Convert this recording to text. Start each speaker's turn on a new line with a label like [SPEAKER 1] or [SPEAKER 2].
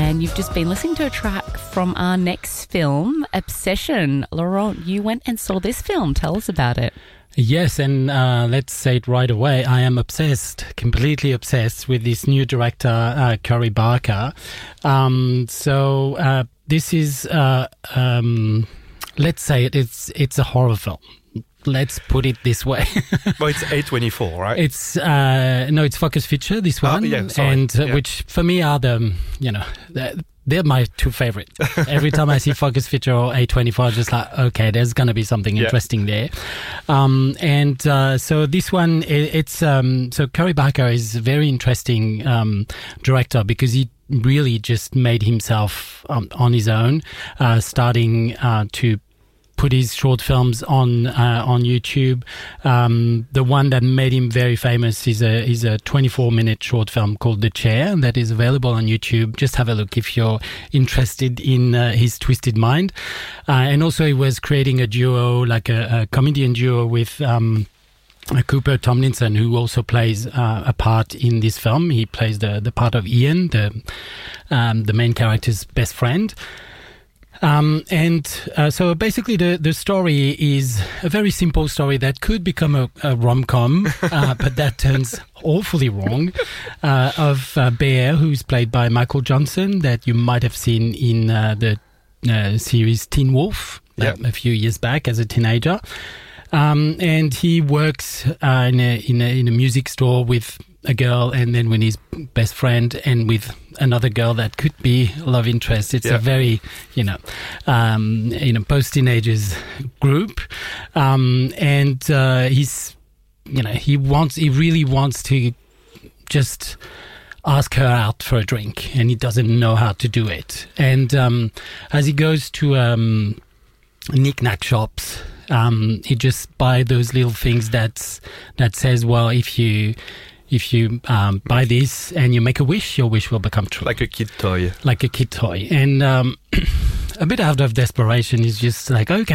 [SPEAKER 1] and you've just been listening to a track from our next film, Obsession. Laurent, you went and saw this film. Tell us about it.
[SPEAKER 2] Yes, and let's say it right away. I am completely obsessed with this new director, Curry Barker. This is, let's say it's a horror film. Let's put it this way.
[SPEAKER 3] Well, it's A24, right?
[SPEAKER 2] It's Focus Feature, this one. Which for me are they're my two favorite. Every time I see Focus Feature or A24, I'm just like, okay, there's going to be something interesting there. So this one, so Curry Barker is a very interesting director because he really just made himself on his own, starting to put his short films on YouTube. The one that made him very famous is a 24-minute short film called The Chair that is available on YouTube. Just have a look if you're interested in his twisted mind. And also he was creating a duo, like a comedian duo with Cooper Tomlinson, who also plays a part in this film. He plays the part of Ian, the main character's best friend. So basically the story is a very simple story that could become a rom-com, but that turns awfully wrong, of Bear, who's played by Michael Johnson, that you might have seen in the series Teen Wolf a few years back as a teenager. And he works in a music store with a girl, and then with his best friend, and with another girl that could be love interest. It's a very, post-teenagers group, and he really wants to just ask her out for a drink, and he doesn't know how to do it. And as he goes to knick-knack shops, he just buy those little things that says, well, if you buy this and you make a wish, your wish will become true.
[SPEAKER 3] Like a kid toy.
[SPEAKER 2] And a bit out of desperation, he's just like, okay,